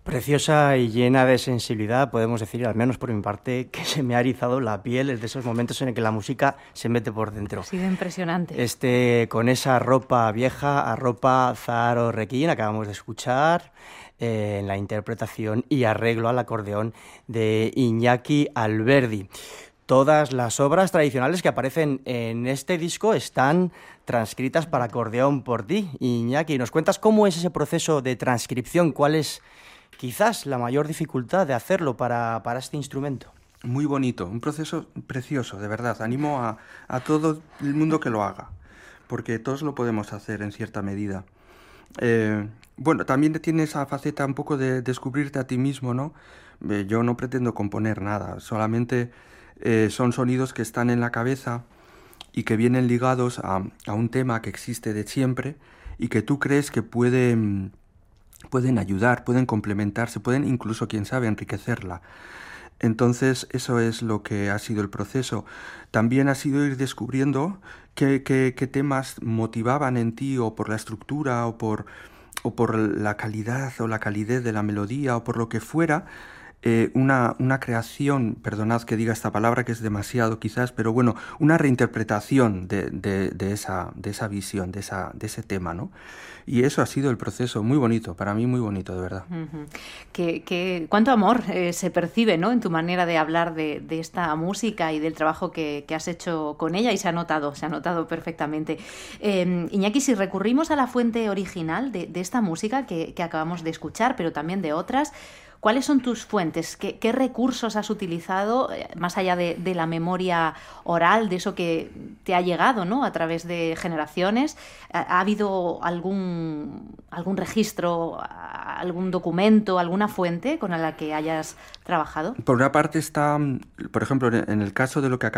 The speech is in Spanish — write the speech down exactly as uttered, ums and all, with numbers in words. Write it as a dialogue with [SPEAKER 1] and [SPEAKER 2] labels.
[SPEAKER 1] Preciosa y llena de sensibilidad, podemos decir, al menos por mi parte, que se me ha erizado la piel. Es de esos momentos en el que la música se mete por dentro.
[SPEAKER 2] Ha sido impresionante.
[SPEAKER 1] Este, con esa ropa vieja, a ropa Zaharo Requín, acabamos de escuchar eh, en la interpretación y arreglo al acordeón de Iñaki Alberdi. Todas las obras tradicionales que aparecen en este disco están transcritas para acordeón por ti, Iñaki. ¿Nos cuentas cómo es ese proceso de transcripción? ¿Cuál es quizás la mayor dificultad de hacerlo para, para este instrumento?
[SPEAKER 3] Muy bonito, un proceso precioso, de verdad. Animo a, a todo el mundo que lo haga, porque todos lo podemos hacer en cierta medida. Eh, bueno, también tiene esa faceta un poco de descubrirte a ti mismo, ¿no? Eh, yo no pretendo componer nada, solamente eh, son sonidos que están en la cabeza y que vienen ligados a, a un tema que existe de siempre y que tú crees que pueden, pueden ayudar, pueden complementarse, pueden incluso, quién sabe, enriquecerla. Entonces, eso es lo que ha sido el proceso. También ha sido ir descubriendo qué, qué, qué temas motivaban en ti, o por la estructura, o por, o por la calidad o la calidez de la melodía, o por lo que fuera, eh, una, una creación, perdonad que diga esta palabra que es demasiado quizás, pero bueno, una reinterpretación de, de, de, esa, de esa visión, de, esa, de ese tema, ¿no? Y eso ha sido el proceso, muy bonito, para mí muy bonito, de verdad.
[SPEAKER 2] Uh-huh. que, que, ¿Cuánto amor eh, se percibe, ¿no?, en tu manera de hablar de, de esta música y del trabajo que, que has hecho con ella, y se ha notado, se ha notado perfectamente. Eh, Iñaki, si recurrimos a la fuente original de, de esta música que, que acabamos de escuchar, pero también de otras, ¿cuáles son tus fuentes? ¿Qué, qué recursos has utilizado, eh, más allá de, de la memoria oral, de eso que te ha llegado, ¿no?, a través de generaciones? ¿Ha, ha habido algún, algún registro, algún documento, alguna fuente con la que hayas trabajado?
[SPEAKER 3] Por una parte está, por ejemplo, en el caso de lo que acabamos